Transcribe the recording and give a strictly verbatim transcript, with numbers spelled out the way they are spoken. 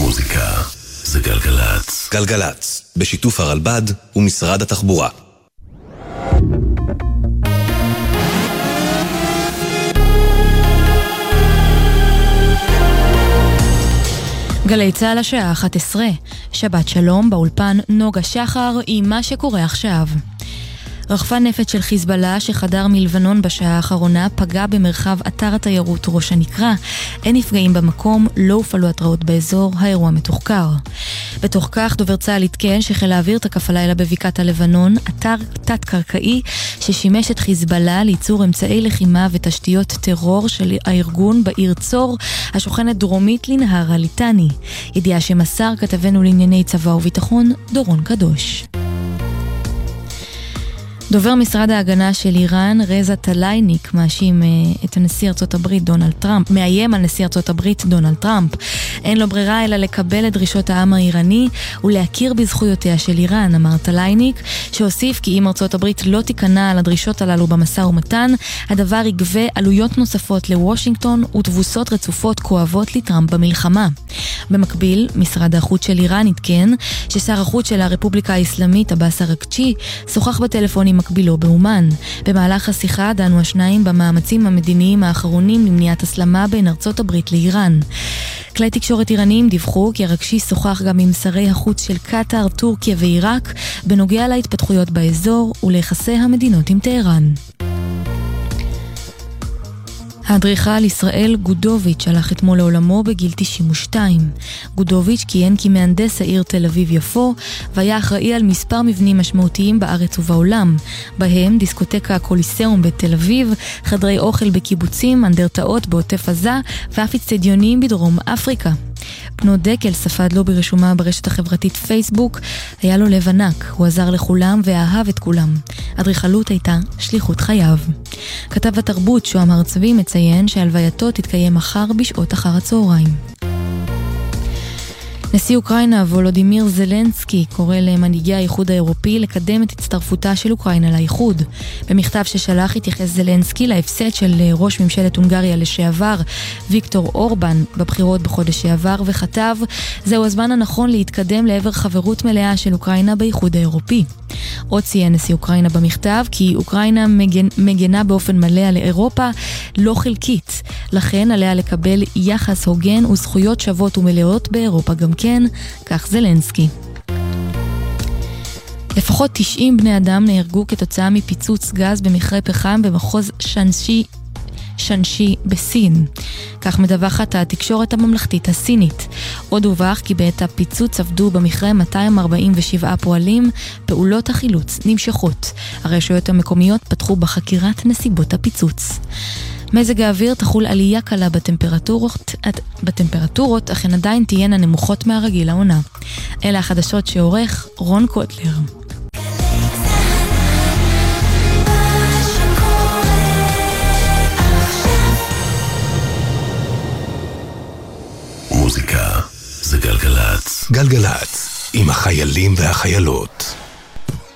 מוזיקה זה גלגלץ. גלגלץ, בשיתוף הרלב"ד ומשרד התחבורה. גלי צהל השעה אחת עשרה, שבת שלום, באולפן נוגה שחר עם מה שקורה עכשיו. רחפן נפץ של חיזבאללה שחדר מלבנון בשעה האחרונה פגע במרחב אתר התיירות ראש הנקרה. אין נפגעים במקום, לא הופעלו התראות באזור, האירוע מתוחקר. בתוך כך דובר צה"ל עדכן שחיל האוויר תקף הלילה בבקעת הלבנון, אתר תת-קרקעי ששימש את חיזבאללה לייצור אמצעי לחימה ותשתיות טרור של הארגון בעיר צור, השוכנת דרומית לנהר הליטני. ידיעה שמסר כתבנו לענייני צבא וביטחון דורון קדוש. דובר משרד ההגנה של איראן, רזה טלייניק, מאשים את הנשיא ארצות הברית דונלד טראמפ, מאיים על נשיא ארצות הברית דונלד טראמפ. אין לו ברירה אלא לקבל את דרישות העם האיראני ולהכיר בזכויותיה של איראן, אמר טלייניק, שהוסיף כי אם ארצות הברית לא תיכנע על הדרישות הללו במשא ומתן, הדבר יגבה עלויות נוספות לוושינגטון ותבוסות רצופות כואבות לטראמפ במלחמה. במקביל, משרד החוץ של איראן עדכן ששר החוץ של הרפובליקה האסלאמית, עבאס אראגצ'י, שוחח בטלפון עם מקבילו באומן. במהלך השיחה דנו השניים במאמצים המדיניים האחרונים למניעת הסלמה בין ארצות הברית לאיראן. כלי תקשורת איראניים דיווחו כי אראגצ'י שוחח גם עם שרי החוץ של קטר, טורקיה ועיראק בנוגע להתפתחויות באזור וליחסי המדינות עם טהרן. האדריכל ישראל גודוביץ' הלך אתמול לעולמו בגיל תשעים ושתיים. גודוביץ' כיהן כמהנדס העיר תל אביב יפו, והיה אחראי על מספר מבנים משמעותיים בארץ ובעולם, בהם דיסקוטקה הקוליסאום בתל אביב, חדרי אוכל בקיבוצים, אנדרטאות בעוטף עזה, ואף אצטדיונים בדרום אפריקה. בנו דקל ספד לו ברשומה ברשת החברתית פייסבוק, היה לו לב ענק, הוא עזר לכולם ואהב את כולם. אדריכלות הייתה שליחות חייו. כתב התרבות שוהם הר צבי מציין שהלווייתו תתקיים מחר בשעות אחר הצהריים. נשיא אוקראינה וולודימיר זלנסקי קורא למנהיגי האיחוד האירופי לקדם את הצטרפותה של אוקראינה לאיחוד. במכתב ששלח התייחס זלנסקי להפסד של ראש ממשלת הונגריה לשעבר ויקטור אורבן בבחירות בחודש שעבר וכתב, זהו הזמן הנכון להתקדם לעבר חברות מלאה של אוקראינה באיחוד האירופי. עוד ציין נשיא אוקראינה במכתב כי אוקראינה מגנ... מגנה באופן מלא על אירופה, לא חלקית. לכן עליה לקבל יחס הוגן וזכויות שוות ומלאות באירופה גם כן, כך זלנסקי. לפחות תשעים בני אדם נהרגו כתוצאה מפיצוץ גז במכרה פחם במחוז שנשי שנשי בסין. כך מדווחת התקשורת הממלכתית הסינית. עוד הובח כי בעת הפיצוץ עבדו במכרה מאתיים ארבעים ושבעה פועלים, פעולות החילוץ נמשכות. הרשויות המקומיות פתחו בחקירת נסיבות הפיצוץ. מזג האוויר תחול עלייה קלה בטמפרטורות, בטמפרטורות, אך הן עדיין תהיינה נמוכות מהרגיל העונה. אלה החדשות שעורך רון קוטלר. מוזיקה זה גלגלץ. גלגלץ, עם החיילים והחיילות.